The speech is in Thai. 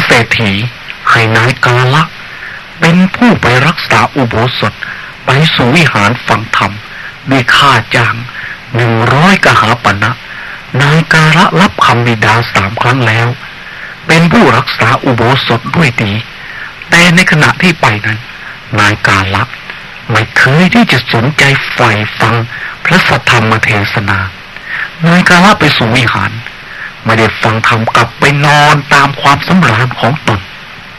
เศรษฐีให้นายกาละเป็นผู้ไปรักษาอุโบสถไปสู่วิหารฟังธรรมด้วยค่าจ้าง100 กหาปณะนายกาละรับคำบิดา3 ครั้งแล้วเป็นผู้รักษาอุโบสถด้วยดีแต่ในขณะที่ไปนั้นนายกาละไม่เคยที่จะสนใจใฝ่ฟังพระสัทธรรมเทศนานายกาละไปสู่วิหารไม่ได้ฟังธรรมกลับไปนอนตามความสำราญของตน